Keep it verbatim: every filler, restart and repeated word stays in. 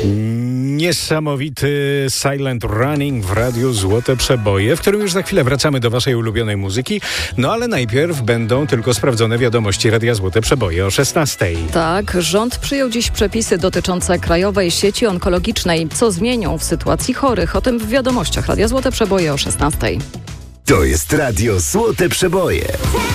Niesamowity Silent Running w Radiu Złote Przeboje, w którym już za chwilę wracamy do waszej ulubionej muzyki. No ale najpierw będą tylko sprawdzone wiadomości Radia Złote Przeboje o szesnastej. Tak, rząd przyjął dziś przepisy dotyczące Krajowej Sieci Onkologicznej. Co zmienią w sytuacji chorych? O tym w wiadomościach Radia Złote Przeboje o szesnastej. To jest Radio Złote Przeboje.